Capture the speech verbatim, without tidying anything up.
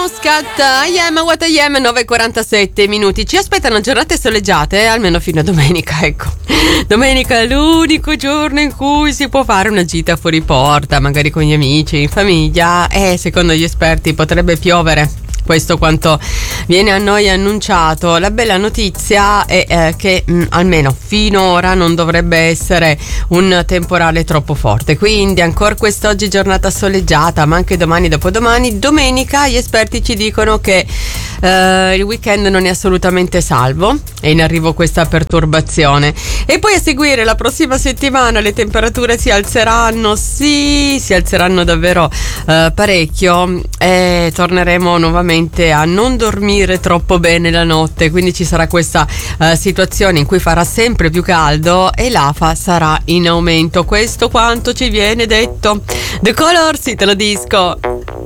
Scatta, I am what I am, nove e quarantasette minuti. Ci aspettano giornate soleggiate, almeno fino a domenica, ecco. Domenica è l'unico giorno in cui si può fare una gita fuori porta, magari con gli amici, in famiglia, e secondo gli esperti potrebbe piovere. Questo quanto viene a noi annunciato. La bella notizia è eh, che mh, almeno finora non dovrebbe essere un temporale troppo forte, quindi ancora quest'oggi giornata soleggiata, ma anche domani, dopodomani, domenica gli esperti ci dicono che eh, il weekend non è assolutamente salvo, è in arrivo questa perturbazione. E poi a seguire la prossima settimana le temperature si alzeranno, sì, si alzeranno davvero eh, parecchio, e torneremo nuovamente a non dormire troppo bene la notte, quindi ci sarà questa uh, situazione in cui farà sempre più caldo e l'afa sarà in aumento. Questo quanto ci viene detto. The Colors, Italo Disco.